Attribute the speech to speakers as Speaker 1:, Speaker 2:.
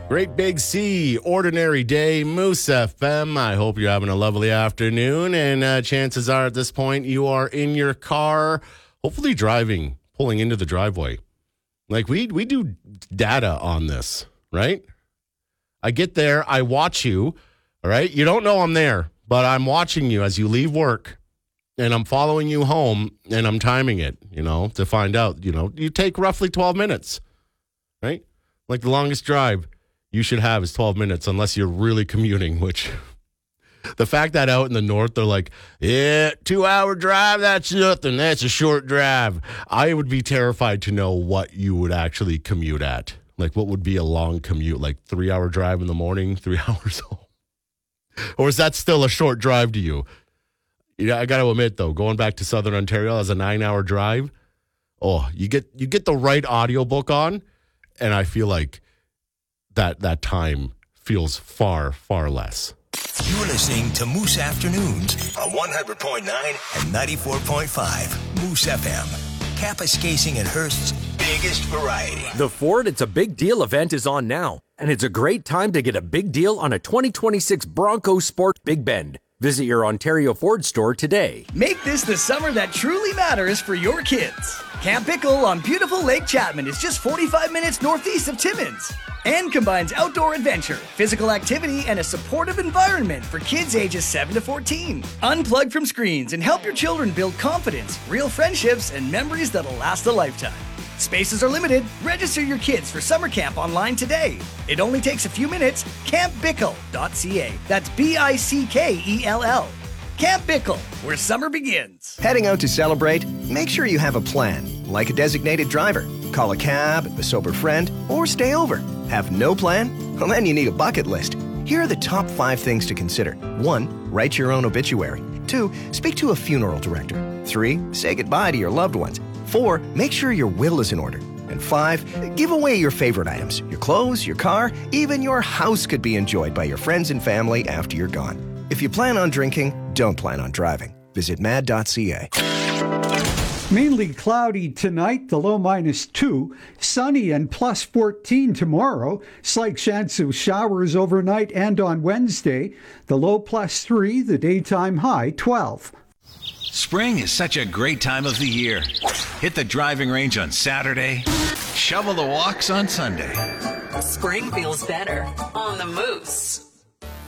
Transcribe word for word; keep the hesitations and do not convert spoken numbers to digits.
Speaker 1: Great Big C, Ordinary Day, Moose F M. I hope you're having a lovely afternoon, and uh, chances are at this point you are in your car, hopefully driving, pulling into the driveway. Like we we do data on this, right? I get there, I watch you, all right? You don't know I'm there, but I'm watching you as you leave work, and I'm following you home, and I'm timing it, you know, to find out, you know, you take roughly twelve minutes, right? Like the longest drive you should have is twelve minutes unless you're really commuting, which the fact that out in the north, they're like, yeah, two hour drive, that's nothing. That's a short drive. I would be terrified to know what you would actually commute at. Like what would be a long commute, like three hour drive in the morning, three hours home. Or is that still a short drive to you? Yeah, I got to admit though, going back to Southern Ontario as a nine hour drive, oh, you get, you get the right audiobook on. And I feel like that that time feels far, far less.
Speaker 2: You're listening to Moose Afternoons on one hundred point nine and ninety-four point five Moose F M. Kapuskasing and Hearst's biggest variety.
Speaker 3: The Ford It's a Big Deal event is on now, and it's a great time to get a big deal on a twenty twenty-six Bronco Sport Big Bend. Visit your Ontario Ford store today.
Speaker 4: Make this the summer that truly matters for your kids. Camp Bickle on beautiful Lake Chapman is just forty-five minutes northeast of Timmins and combines outdoor adventure, physical activity, and a supportive environment for kids ages seven to fourteen. Unplug from screens and help your children build confidence, real friendships, and memories that'll last a lifetime. Spaces are limited. Register your kids for summer camp online today. It only takes a few minutes. camp bickle dot c a. That's B I C K E L L. Camp Bickle, where summer begins.
Speaker 5: Heading out to celebrate? Make sure you have a plan, like a designated driver. Call a cab, a sober friend, or stay over. Have no plan? Well, then you need a bucket list. Here are the top five things to consider. One, write your own obituary. Two, speak to a funeral director. Three, say goodbye to your loved ones. Four, make sure your will is in order. And five, give away your favorite items. Your clothes, your car, even your house could be enjoyed by your friends and family after you're gone. If you plan on drinking, don't plan on driving. Visit mad dot c a.
Speaker 6: Mainly cloudy tonight, the low minus two. Sunny and plus fourteen tomorrow. Slight chance of showers overnight and on Wednesday. The low plus three, the daytime high twelve.
Speaker 7: Spring is such a great time of the year. Hit the driving range on Saturday. Shovel the walks on Sunday.
Speaker 8: Spring feels better on the Moose.